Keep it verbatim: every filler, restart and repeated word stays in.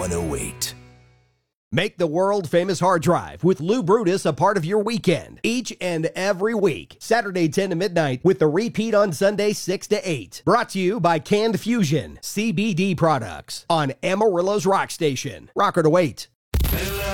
one oh eight. Make the world-famous hard drive with Lou Brutus a part of your weekend each and every week. Saturday ten to midnight with the repeat on Sunday six to eight. Brought to you by Canned Fusion, C B D products on Amarillo's Rock Station. Rocker to wait.